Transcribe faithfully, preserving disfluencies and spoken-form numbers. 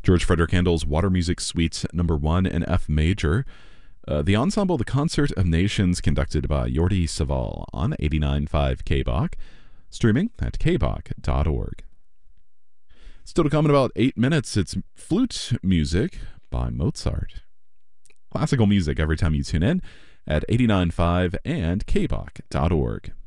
George Frederick Handel's Water Music Suite Number One in F Major. Uh, the ensemble, the Concert of Nations, conducted by Jordi Savall on eighty-nine point five K B O C, streaming at k b o c dot org. Still to come in about eight minutes, it's Flute Music by Mozart. Classical music every time you tune in at eighty-nine point five and k b o c dot org.